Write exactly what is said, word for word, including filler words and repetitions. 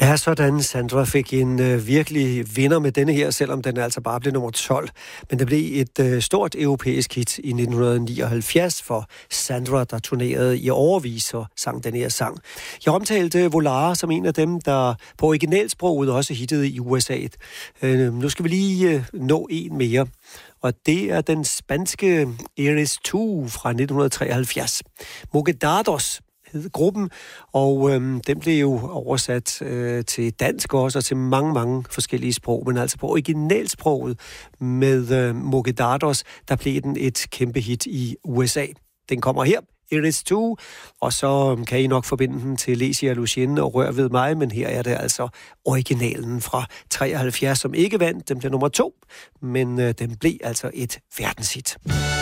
Ja, sådan. Sandra fik en øh, virkelig vinder med denne her, selvom den altså bare blev nummer tolv. Men det blev et øh, stort europæisk hit i nitten nioghalvfjerds for Sandra, der turnerede i årevis og sang den her sang. Jeg omtalte Volare som en af dem, der på originalsproget også hittede i U S A. Øh, nu skal vi lige øh, nå en mere. Og det er den spanske Eres to fra nitten treoghalvfjerds. Moguedados hed gruppen, og øhm, den blev jo oversat øh, til dansk også, og til mange, mange forskellige sprog, men altså på originalsproget med øh, Moguedados, der blev den et kæmpe hit i U S A. Den kommer her, Eres to, og så kan I nok forbinde den til Lesia Lucienne og Rør ved mig, men her er det altså originalen fra treoghalvfjerds, som ikke vandt, den blev nummer to, men øh, den blev altså et verdenshit.